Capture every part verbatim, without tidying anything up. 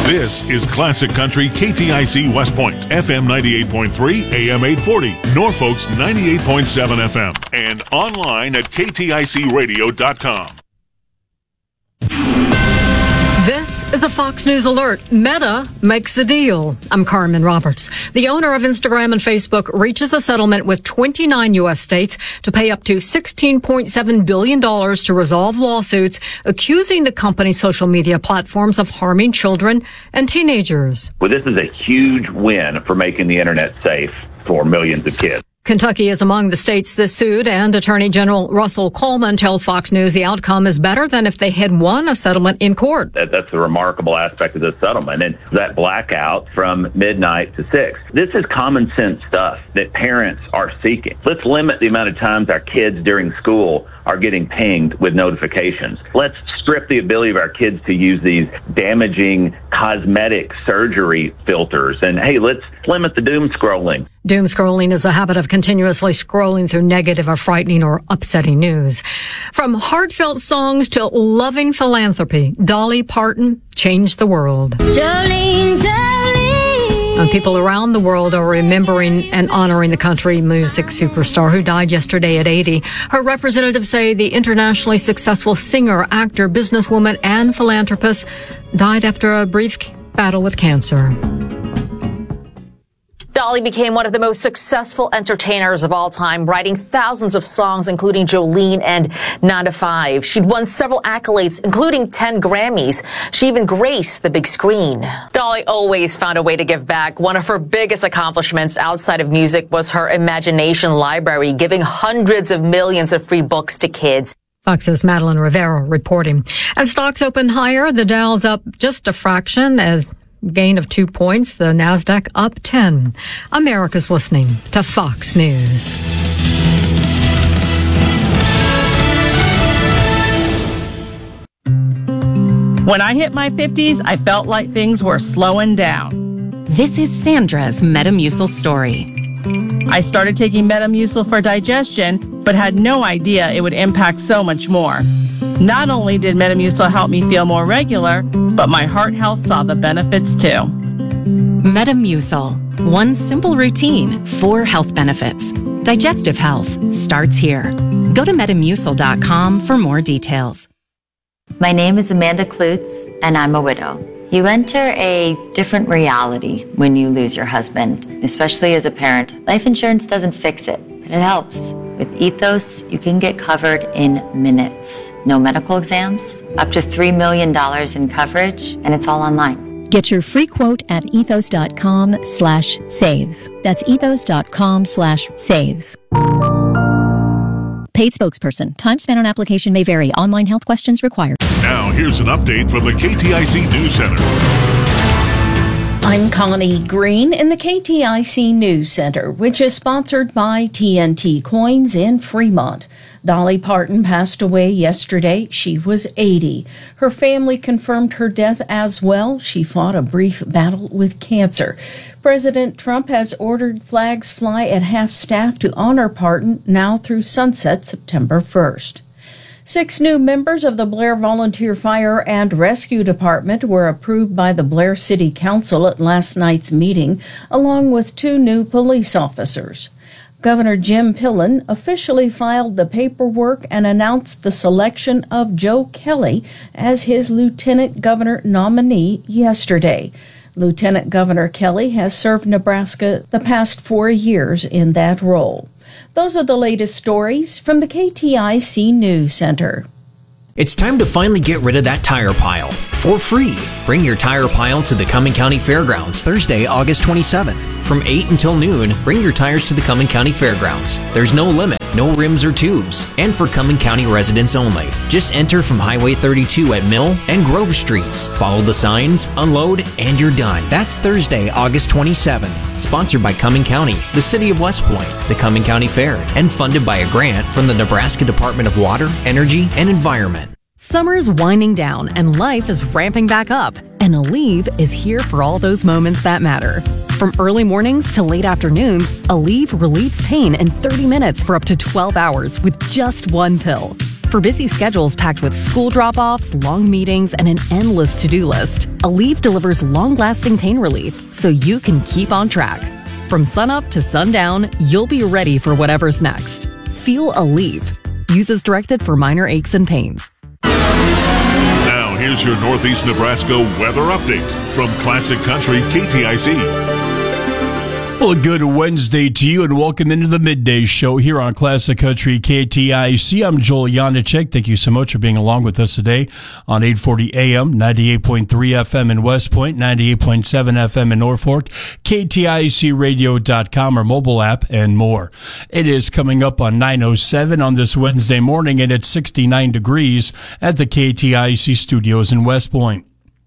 This is Classic Country K T I C West Point, F M ninety-eight point three, A M eight forty, Norfolk's ninety-eight point seven F M, and online at K T I C radio dot com. This is a Fox News alert. Meta makes a deal. I'm Carmen Roberts. The owner of Instagram and Facebook reaches a settlement with twenty-nine U S states to pay up to sixteen point seven billion dollars to resolve lawsuits accusing the company's social media platforms of harming children and teenagers. Well, this is a huge win for making the internet safe for millions of kids. Kentucky is among the states this sued, and Attorney General Russell Coleman tells Fox News the outcome is better than if they had won a settlement in court. That, that's the remarkable aspect of this settlement, and that blackout from midnight to six. This is common sense stuff that parents are seeking. Let's limit the amount of times our kids during school are getting pinged with notifications. Let's strip the ability of our kids to use these damaging cosmetic surgery filters. And hey, let's limit the doom scrolling. Doom scrolling is a habit of continuously scrolling through negative or frightening or upsetting news. From heartfelt songs to loving philanthropy, Dolly Parton changed the world. Jolene, Jolene. And people around the world are remembering and honoring the country music superstar who died yesterday at eighty. Her representatives say the internationally successful singer, actor, businesswoman, and philanthropist died after a brief battle with cancer. Dolly became one of the most successful entertainers of all time, writing thousands of songs, including Jolene and nine to five. She'd won several accolades, including ten Grammys. She even graced the big screen. Dolly always found a way to give back. One of her biggest accomplishments outside of music was her Imagination Library, giving hundreds of millions of free books to kids. Fox's Madeline Rivera reporting. As stocks opened higher, the Dow's up just a fraction as gain of two points, the NASDAQ up ten. America's listening to Fox News. When I hit my fifties, I felt like things were slowing down. This is Sandra's Metamucil story. I started taking Metamucil for digestion, but had no idea it would impact so much more. Not only did Metamucil help me feel more regular, but my heart health saw the benefits too. Metamucil. One simple routine, four health benefits. Digestive health starts here. Go to metamucil dot com for more details. My name is Amanda Klutz, and I'm a widow. You enter a different reality when you lose your husband, especially as a parent. Life insurance doesn't fix it, but it helps. With Ethos, you can get covered in minutes. No medical exams, up to three million dollars in coverage, and it's all online. Get your free quote at ethos dot com slash save. That's ethos dot com slash save. Paid spokesperson. Time spent on application may vary. Online health questions required. Now, here's an update from the K T I C News Center. I'm Connie Green in the K T I C News Center, which is sponsored by T N T Coins in Fremont. Dolly Parton passed away yesterday. She was eighty. Her family confirmed her death as well. She fought a brief battle with cancer. President Trump has ordered flags fly at half-staff to honor Parton now through sunset September first. Six new members of the Blair Volunteer Fire and Rescue Department were approved by the Blair City Council at last night's meeting, along with two new police officers. Governor Jim Pillen officially filed the paperwork and announced the selection of Joe Kelly as his lieutenant governor nominee yesterday. Lieutenant Governor Kelly has served Nebraska the past four years in that role. Those are the latest stories from the K T I C News Center. It's time to finally get rid of that tire pile for free. Bring your tire pile to the Cumming County Fairgrounds Thursday, August twenty-seventh. From eight until noon, bring your tires to the Cumming County Fairgrounds. There's no limit, no rims or tubes, and for Cumming County residents only. Just enter from Highway thirty-two at Mill and Grove Streets. Follow the signs, unload, and you're done. That's Thursday, August twenty-seventh. Sponsored by Cumming County, the City of West Point, the Cumming County Fair, and funded by a grant from the Nebraska Department of Water, Energy, and Environment. Summer's winding down and life is ramping back up, and Aleve is here for all those moments that matter. From early mornings to late afternoons, Aleve relieves pain in thirty minutes for up to twelve hours with just one pill. For busy schedules packed with school drop-offs, long meetings, and an endless to-do list, Aleve delivers long-lasting pain relief so you can keep on track. From sunup to sundown, you'll be ready for whatever's next. Feel Aleve. Use as directed for minor aches and pains. Now, here's your Northeast Nebraska weather update from Classic Country K T I C. Well, a good Wednesday to you, and welcome into the Midday Show here on Classic Country K T I C. I'm Joel Janicek. Thank you so much for being along with us today on eight forty A M, ninety-eight point three F M in West Point, ninety-eight point seven F M in Norfolk, K T I C radio dot com, our mobile app, and more. It is coming up on nine oh seven on this Wednesday morning, and it's sixty-nine degrees at the K T I C studios in West Point.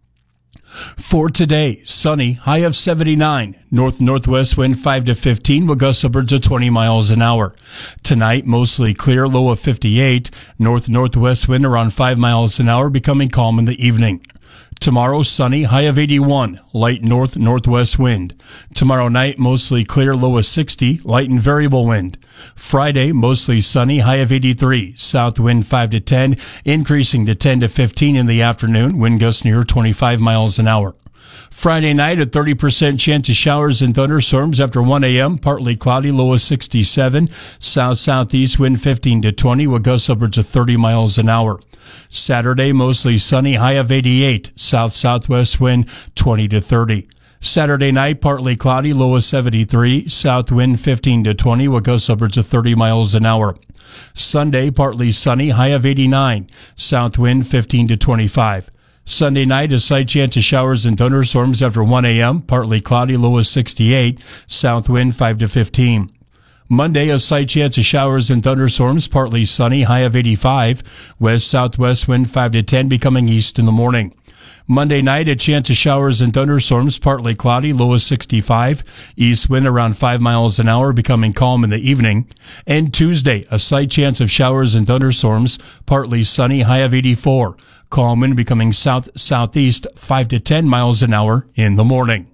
For today, sunny, high of seventy-nine, north-northwest wind five to fifteen, with gusts upwards of twenty miles an hour. Tonight, mostly clear, low of fifty-eight, north-northwest wind around five miles an hour, becoming calm in the evening. Tomorrow, sunny, high of eighty-one, light north-northwest wind. Tomorrow night, mostly clear, low of sixty, light and variable wind. Friday, mostly sunny, high of eighty-three, south wind five to ten, increasing to ten to fifteen in the afternoon, wind gusts near twenty-five miles an hour. Friday night, a thirty percent chance of showers and thunderstorms after one A M, partly cloudy, low of sixty-seven, south-southeast wind fifteen to twenty, with gusts upwards of thirty miles an hour. Saturday, mostly sunny, high of eighty-eight, south-southwest wind twenty to thirty. Saturday night, partly cloudy, low of seventy-three, south wind fifteen to twenty, with gusts upwards of thirty miles an hour. Sunday, partly sunny, high of eighty-nine, south wind fifteen to twenty-five. Sunday night, a slight chance of showers and thunderstorms after one A M, partly cloudy, low of sixty-eight, south wind five to fifteen. Monday, a slight chance of showers and thunderstorms, partly sunny, high of eighty-five, west-southwest wind five to ten, becoming east in the morning. Monday night, a chance of showers and thunderstorms, partly cloudy, low of sixty-five, east wind around five miles an hour, becoming calm in the evening. And Tuesday, a slight chance of showers and thunderstorms, partly sunny, high of eighty-four, calm wind becoming south-southeast five to ten miles an hour in the morning.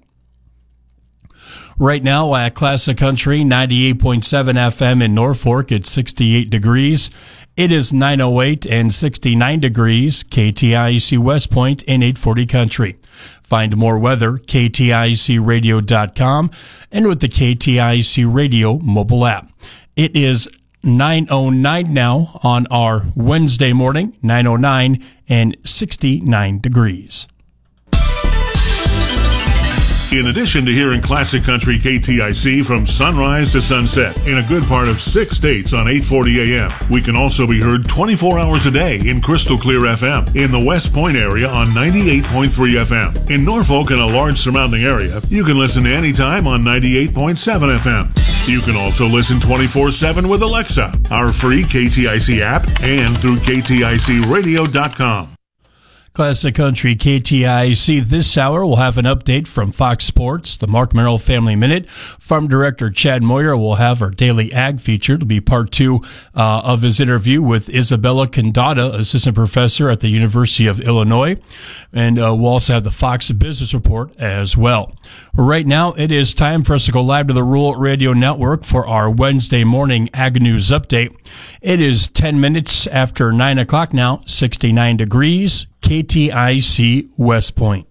Right now at Classic Country, ninety-eight point seven F M in Norfolk, it's sixty-eight degrees. It is nine oh eight and sixty-nine degrees, K T I C West Point in eight forty Country. Find more weather, K T I C radio dot com, and with the K T I C Radio mobile app. It is nine oh nine now on our Wednesday morning, nine oh nine and sixty-nine degrees. In addition to hearing Classic Country K T I C from sunrise to sunset in a good part of six states on eight forty A M, we can also be heard twenty-four hours a day in Crystal Clear F M in the West Point area on ninety-eight point three F M. In Norfolk and a large surrounding area, you can listen anytime on ninety-eight point seven F M. You can also listen twenty-four seven with Alexa, our free K T I C app, and through K T I C radio dot com. Classic Country K T I C this hour will have an update from Fox Sports, the Mark Merrill Family Minute. Farm Director Chad Moyer will have our daily ag feature. It'll be part two uh, of his interview with Isabella Condata, assistant professor at the University of Illinois. And uh, we'll also have the Fox Business Report as well. Right now, it is time for us to go live to the Rural Radio Network for our Wednesday morning Ag News Update. It is ten minutes after nine o'clock now, sixty-nine degrees. K T I C West Point.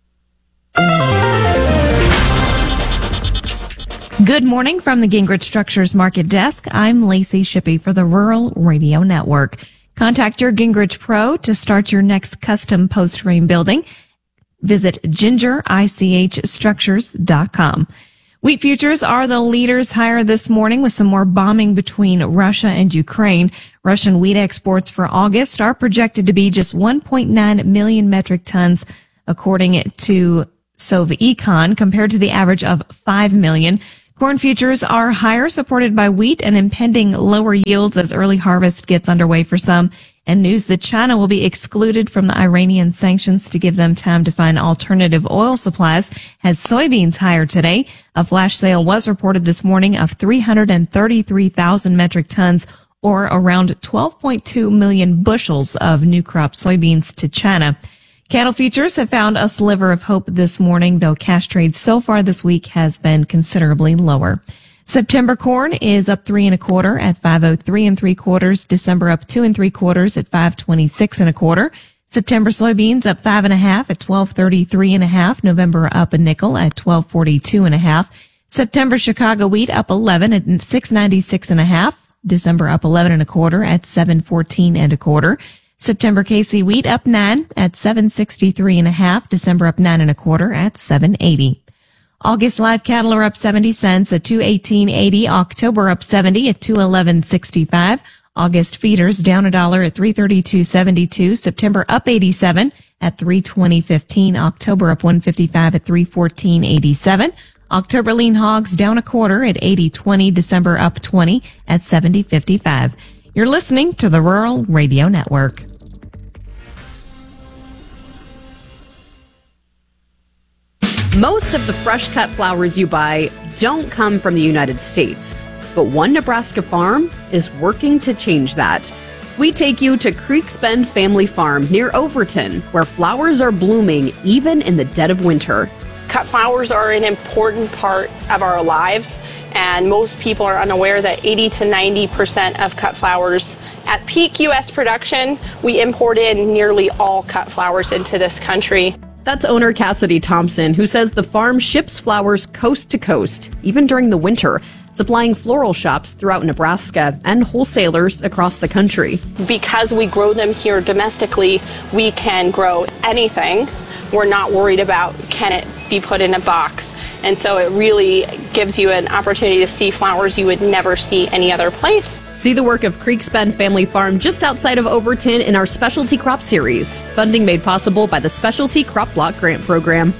Good morning from the Gingrich Structures Market Desk. I'm Lacey Shippey for the Rural Radio Network. Contact your Gingrich Pro to start your next custom post frame building. Visit ginger ich structures dot com. Wheat futures are the leaders higher this morning with some more bombing between Russia and Ukraine. Russian wheat exports for August are projected to be just one point nine million metric tons, according to SovEcon, compared to the average of five million. Corn futures are higher, supported by wheat and impending lower yields as early harvest gets underway for some. And news that China will be excluded from the Iranian sanctions to give them time to find alternative oil supplies has soybeans higher today. A flash sale was reported this morning of three hundred thirty-three thousand metric tons, or around twelve point two million bushels of new crop soybeans to China. Cattle futures have found a sliver of hope this morning, though cash trade so far this week has been considerably lower. September corn is up three and a quarter at five oh three and three quarters. December up two and three quarters at five twenty-six and a quarter. September soybeans up five and a half at twelve thirty-three and a half. November up a nickel at twelve forty-two and a half. September Chicago wheat up eleven at six ninety-six and a half. December up eleven and a quarter at seven fourteen and a quarter. September K C wheat up nine at seven sixty-three and a half. December up nine and a quarter at seven eighty. August live cattle are up seventy cents at two eighteen eighty. October up seventy at two eleven sixty-five. August feeders down a dollar at three thirty-two seventy-two. September up eighty-seven at three twenty fifteen. October up one fifty-five at three fourteen eighty-seven. October lean hogs down a quarter at eighty twenty. December up twenty at seventy fifty-five. You're listening to the Rural Radio Network. Most of the fresh cut flowers you buy don't come from the United States, but one Nebraska farm is working to change that. We take you to Creeks Bend Family Farm near Overton, where flowers are blooming even in the dead of winter. Cut flowers are an important part of our lives, and most people are unaware that eighty to ninety percent of cut flowers at peak U S production, we import in nearly all cut flowers into this country. That's owner Cassidy Thompson, who says the farm ships flowers coast to coast, even during the winter, supplying floral shops throughout Nebraska and wholesalers across the country. Because we grow them here domestically, we can grow anything. We're not worried about can it be put in a box. And so it really gives you an opportunity to see flowers you would never see any other place. See the work of Creeks Bend Family Farm just outside of Overton in our Specialty Crop Series. Funding made possible by the Specialty Crop Block Grant Program.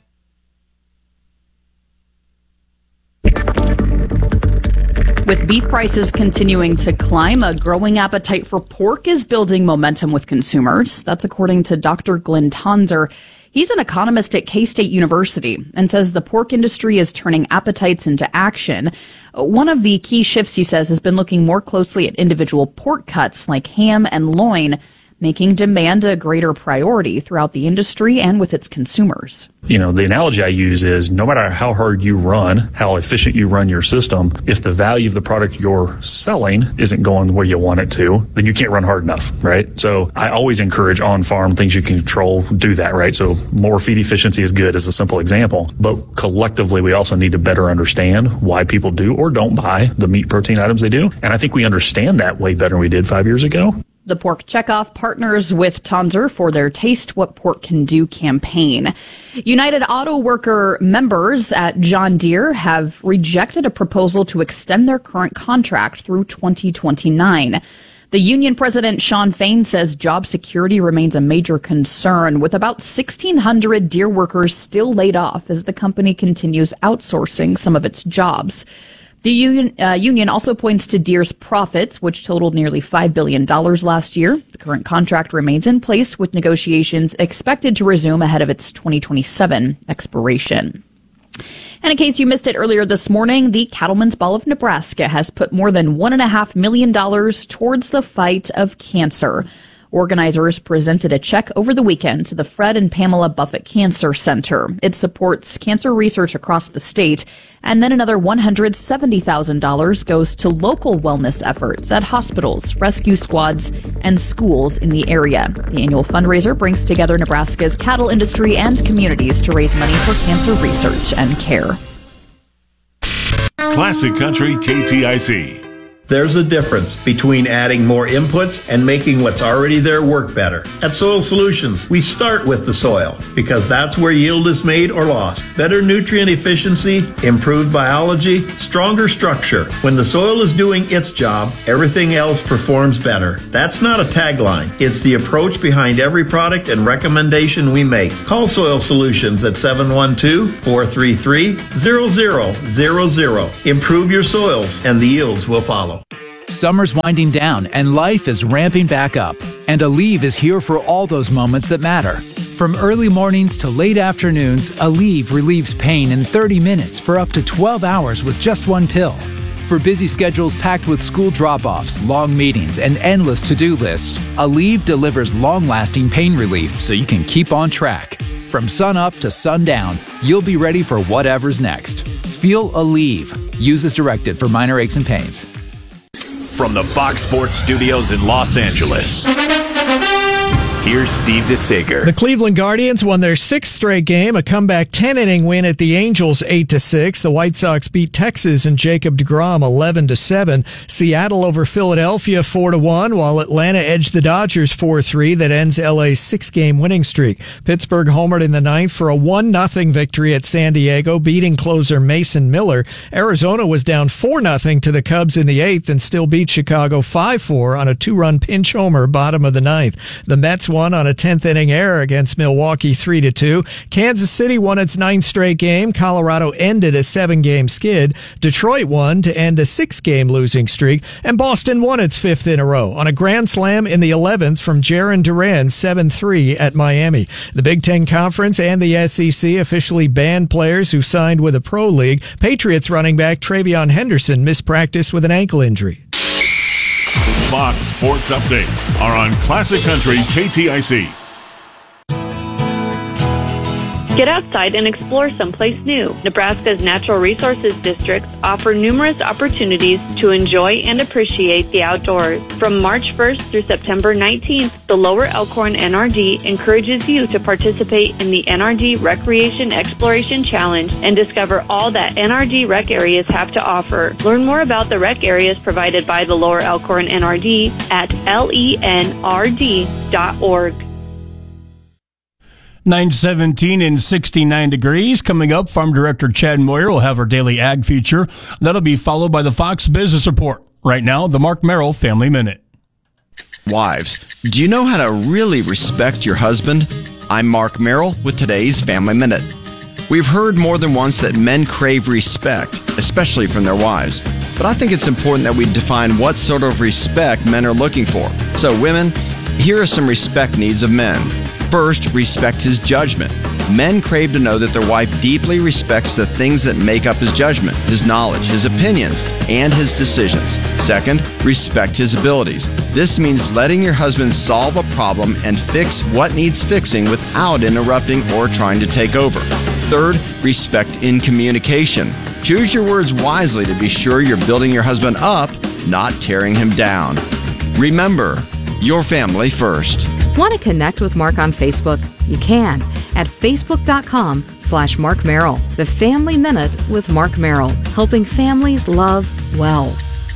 With beef prices continuing to climb, a growing appetite for pork is building momentum with consumers. That's according to Doctor Glenn Tonzer. He's an economist at K-State University and says the pork industry is turning appetites into action. One of the key shifts, he says, has been looking more closely at individual pork cuts like ham and loin, making demand a greater priority throughout the industry and with its consumers. You know, the analogy I use is no matter how hard you run, how efficient you run your system, if the value of the product you're selling isn't going where you want it to, then you can't run hard enough, right? So I always encourage on-farm things you can control, do that, right? So more feed efficiency is good as a simple example. But collectively, we also need to better understand why people do or don't buy the meat protein items they do. And I think we understand that way better than we did five years ago. The Pork Checkoff partners with Tonzer for their Taste What Pork Can Do campaign. United Auto Worker members at John Deere have rejected a proposal to extend their current contract through twenty twenty-nine. The union president, Sean Fain, says job security remains a major concern, with about sixteen hundred Deere workers still laid off as the company continues outsourcing some of its jobs. The union, uh, union also points to Deere's profits, which totaled nearly five billion dollars last year. The current contract remains in place, with negotiations expected to resume ahead of its twenty twenty-seven expiration. And in case you missed it earlier this morning, the Cattlemen's Ball of Nebraska has put more than one point five million dollars towards the fight of cancer. Organizers presented a check over the weekend to the Fred and Pamela Buffett Cancer Center. It supports cancer research across the state, and then another one hundred seventy thousand dollars goes to local wellness efforts at hospitals, rescue squads, and schools in the area. The annual fundraiser brings together Nebraska's cattle industry and communities to raise money for cancer research and care. Classic Country K T I C. There's a difference between adding more inputs and making what's already there work better. At Soil Solutions, we start with the soil because that's where yield is made or lost. Better nutrient efficiency, improved biology, stronger structure. When the soil is doing its job, everything else performs better. That's not a tagline. It's the approach behind every product and recommendation we make. Call Soil Solutions at seven one two, four three three, zero zero zero zero. Improve your soils and the yields will follow. Summer's winding down and life is ramping back up. And Aleve is here for all those moments that matter. From early mornings to late afternoons, Aleve relieves pain in thirty minutes for up to twelve hours with just one pill. For busy schedules packed with school drop-offs, long meetings, and endless to-do lists, Aleve delivers long-lasting pain relief so you can keep on track. From sun up to sundown, you'll be ready for whatever's next. Feel Aleve. Use as directed for minor aches and pains. From the Fox Sports Studios in Los Angeles, here's Steve DeSager. The Cleveland Guardians won their sixth straight game, a comeback ten-inning win at the Angels eight to six. The White Sox beat Texas and Jacob deGrom eleven to seven. Seattle over Philadelphia four to one, while Atlanta edged the Dodgers four three. That ends L A's six-game winning streak. Pittsburgh homered in the ninth for a one nothing victory at San Diego, beating closer Mason Miller. Arizona was down four nothing to the Cubs in the eighth and still beat Chicago five four on a two-run pinch homer bottom of the ninth. The Mets won on a tenth inning error against Milwaukee three to two. Kansas City won its ninth straight game. Colorado ended a seven-game skid. Detroit won to end a six-game losing streak. And Boston won its fifth in a row on a grand slam in the eleventh from Jarren Duran seven three at Miami. The Big Ten Conference and the S E C officially banned players who signed with a pro league. Patriots running back Travion Henderson missed practice with an ankle injury. Fox Sports Updates are on Classic Country K T I C. Get outside and explore someplace new. Nebraska's natural resources districts offer numerous opportunities to enjoy and appreciate the outdoors. From March first through September nineteenth, the Lower Elkhorn N R D encourages you to participate in the N R D Recreation Exploration Challenge and discover all that N R D rec areas have to offer. Learn more about the rec areas provided by the Lower Elkhorn N R D at L E N R D dot org. nine seventeen and sixty-nine degrees. Coming up, Farm Director Chad Moyer will have our daily ag feature. That'll be followed by the Fox Business Report. Right now, the Mark Merrill Family Minute. Wives, do you know how to really respect your husband? I'm Mark Merrill with today's Family Minute. We've heard more than once that men crave respect, especially from their wives. But I think it's important that we define what sort of respect men are looking for. So women, here are some respect needs of men. First, respect his judgment. Men crave to know that their wife deeply respects the things that make up his judgment, his knowledge, his opinions, and his decisions. Second, respect his abilities. This means letting your husband solve a problem and fix what needs fixing without interrupting or trying to take over. Third, respect in communication. Choose your words wisely to be sure you're building your husband up, not tearing him down. Remember, your family first. Want to connect with Mark on Facebook? You can at facebook.com slash Mark Merrill. The Family Minute with Mark Merrill, helping families love well.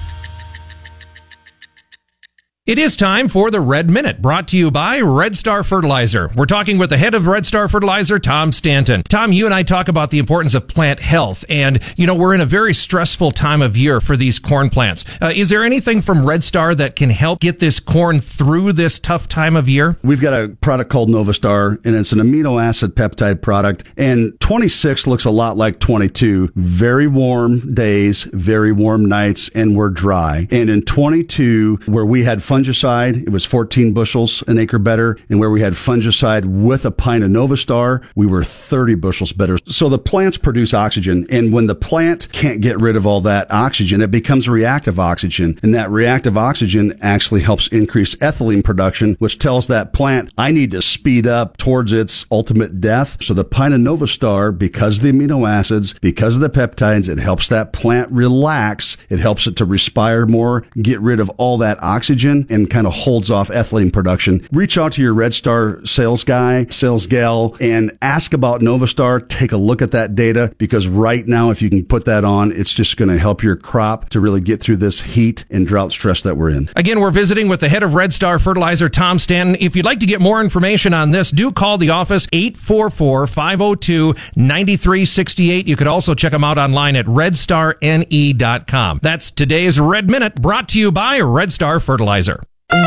It is time for the Red Minute, brought to you by Red Star Fertilizer. We're talking with the head of Red Star Fertilizer, Tom Stanton. Tom, you and I talk about the importance of plant health, and, you know, we're in a very stressful time of year for these corn plants. Uh, is there anything from Red Star that can help get this corn through this tough time of year? We've got a product called Novastar, and it's an amino acid peptide product, and twenty-six looks a lot like twenty-two. Very warm days, very warm nights, and we're dry. And in twenty-two, where we had fungicide, it was fourteen bushels an acre better. And where we had fungicide with a pint of Novastar, we were thirty bushels better. So the plants produce oxygen. And when the plant can't get rid of all that oxygen, it becomes reactive oxygen. And that reactive oxygen actually helps increase ethylene production, which tells that plant, I need to speed up towards its ultimate death. So the pint of Novastar, because of the amino acids, because of the peptides, it helps that plant relax. It helps it to respire more, get rid of all that oxygen, and kind of holds off ethylene production. Reach out to your Red Star sales guy, sales gal, and ask about Novastar. Take a look at that data, because right now, if you can put that on, it's just going to help your crop to really get through this heat and drought stress that we're in. Again, we're visiting with the head of Red Star Fertilizer, Tom Stanton. If you'd like to get more information on this, do call the office, eight four four, five oh two, nine three six eight. You could also check them out online at red star n e dot com. That's today's Red Minute, brought to you by Red Star Fertilizer.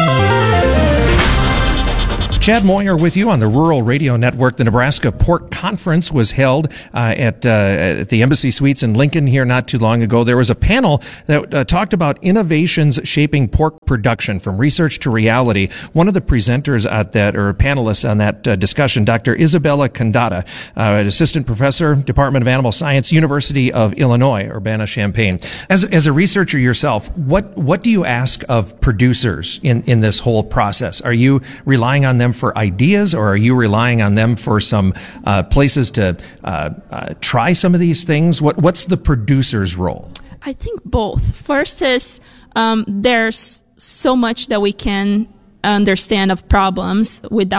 Chad Moyer with you on the Rural Radio Network. The Nebraska Pork Conference was held uh, at, uh, at the Embassy Suites in Lincoln here not too long ago. There was a panel that uh, talked about innovations shaping pork production from research to reality. One of the presenters at that, or panelists on that uh, discussion, Doctor Isabella Condata, uh, assistant professor, Department of Animal Science, University of Illinois, Urbana-Champaign. As as a researcher yourself, what what do you ask of producers in in this whole process? Are you relying on them for ideas, or are you relying on them for some uh, places to uh, uh, try some of these things? What what's the producer's role? I think both. First is um, there's so much that we can understand of problems without